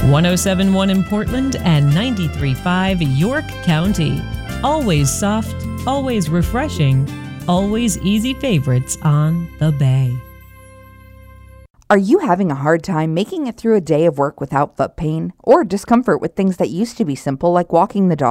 1071 in Portland and 93.5 York County. Always soft, always refreshing, always easy favorites on the Bay. Are you having a hard time making it through a day of work without foot pain or discomfort with things that used to be simple like walking the dog?